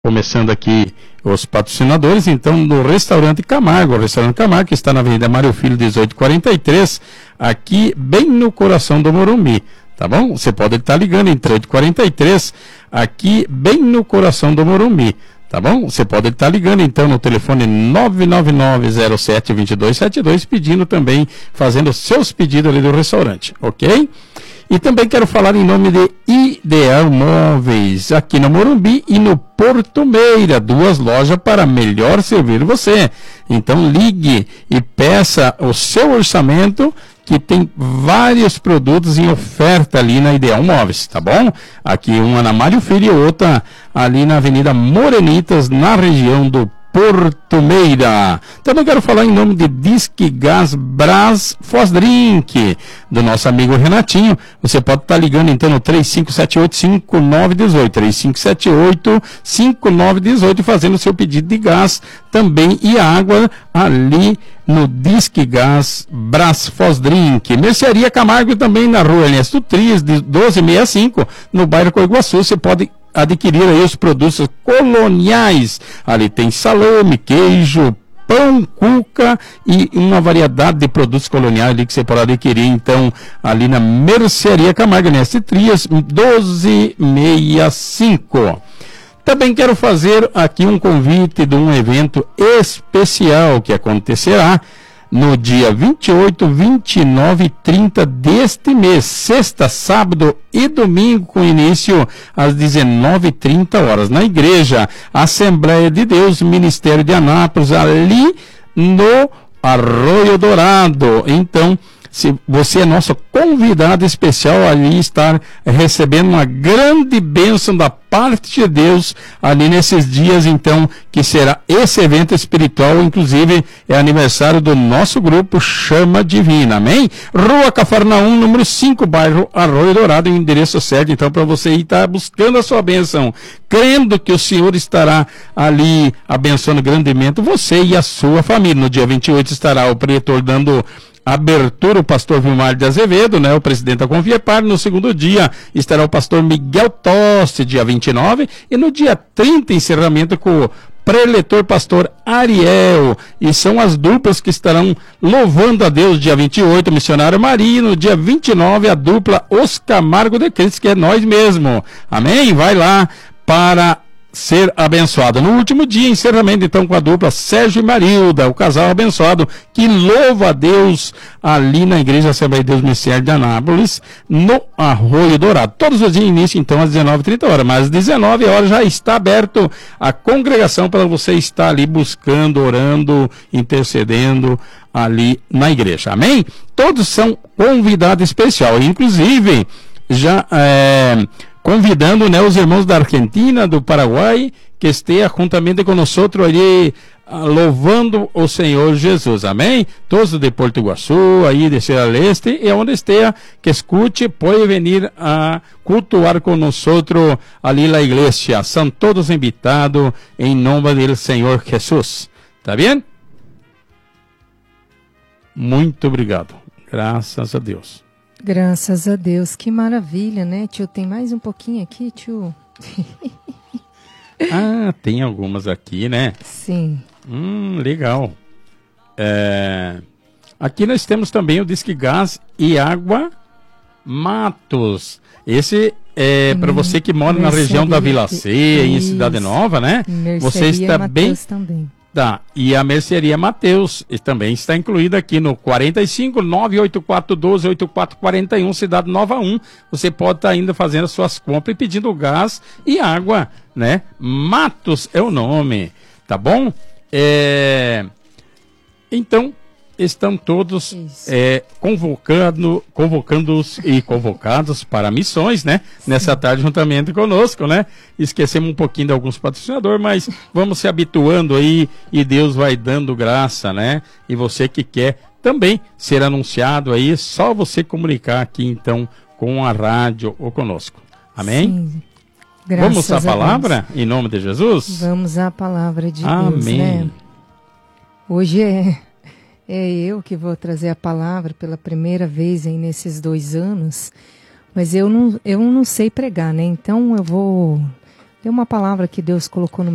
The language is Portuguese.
Começando aqui os patrocinadores, então, do Restaurante Camargo. O Restaurante Camargo, que está na Avenida Mário Filho, 1843, aqui bem no coração do Morumbi, tá bom? Você pode estar ligando em 1843, aqui bem no coração do Morumbi, tá bom? Você pode estar ligando, então, no telefone 99907-2272, pedindo também, fazendo seus pedidos ali do restaurante, ok? E também quero falar em nome de Ideal Móveis, aqui no Morumbi e no Porto Meira, 2 lojas para melhor servir você. Então ligue e peça o seu orçamento, que tem vários produtos em oferta ali na Ideal Móveis, tá bom? Aqui uma na Mário Filho e outra ali na Avenida Morenitas, na região do Porto Meira. Também quero falar em nome de Disque Gás Brás Fosdrink, do nosso amigo Renatinho. Você pode estar ligando então no 3578-5918, 3578-5918, e fazendo o seu pedido de gás também e água ali no Disque Gás Brás Fosdrink. Mercearia Camargo também na rua Ernesto Trias, de 1265, no bairro Coiguaçu. Você pode adquirir aí os produtos coloniais. Ali tem salame, queijo, pão, cuca e uma variedade de produtos coloniais ali que você pode adquirir, então, ali na Mercearia Camargo, Ernesto Trias, 1265. Também quero fazer aqui um convite de um evento especial que acontecerá no dia 28, 29 e 30 deste mês, sexta, sábado e domingo, com início às 19h30, na Igreja Assembleia de Deus, Ministério de Anápolis, ali no Arroio Dourado. Então, se você é nosso convidado especial, ali estar recebendo uma grande bênção da parte de Deus ali nesses dias, então, que será esse evento espiritual. Inclusive é aniversário do nosso grupo Chama Divina, amém? Rua Cafarnaum, número 5, bairro Arroio Dourado, o endereço certo, então, para você ir estar buscando a sua bênção, crendo que o Senhor estará ali abençoando grandemente você e a sua família. No dia 28 estará o pretor dando abertura, o pastor Vilmar de Azevedo, né, o presidente da Conviepar. No segundo dia estará o pastor Miguel Toste, dia 29, e no dia 30, encerramento com o preletor pastor Ariel, e são as duplas que estarão louvando a Deus. Dia 28, missionário Maria, no dia 29, a dupla Os Camargo de Cristo, que é nós mesmo, amém? Vai lá para ser abençoado. No último dia, encerramento então com a dupla Sérgio e Marilda, o casal abençoado que louva a Deus ali na Igreja Assembleia de Deus Ministério de Anápolis, no Arroio Dourado. Todos os dias início então às 19h30, mas às 19h já está aberto a congregação para você estar ali buscando, orando, intercedendo ali na igreja, amém? Todos são convidados especial, inclusive já convidando, né, os irmãos da Argentina, do Paraguai, que esteja juntamente com nós ali louvando o Senhor Jesus, amém? Todos de Porto Iguaçu, aí de Serra Leste, e onde esteja, que escute, pode vir a cultuar com nós ali na igreja. São todos invitados em nome do Senhor Jesus, tá bem? Muito obrigado, graças a Deus. Graças a Deus, que maravilha, né, tio? Tem mais um pouquinho aqui, tio? Tem algumas aqui, né? Sim. Legal. Aqui nós temos também o Disque Gás e Água Matos. Esse é para você que mora na região da Vila Ceia, em Cidade Nova, né? Você está bem... também. Tá, e a Mercearia Mateus também está incluída aqui no 45 98412 8441, Cidade Nova 1. Você pode estar ainda fazendo as suas compras e pedindo gás e água, né? Matos é o nome, tá bom? Então, estão todos convocados para missões, né? Sim. Nessa tarde, juntamente conosco, né? Esquecemos um pouquinho de alguns patrocinadores, mas vamos se habituando aí e Deus vai dando graça, né? E você que quer também ser anunciado aí, só você comunicar aqui, então, com a rádio ou conosco. Amém? Sim. Vamos à palavra, em nome de Jesus? Vamos à palavra de Amém. Deus, né? Hoje é eu que vou trazer a palavra pela primeira vez aí nesses 2 anos, mas eu não sei pregar, né? Então eu vou ler uma palavra que Deus colocou no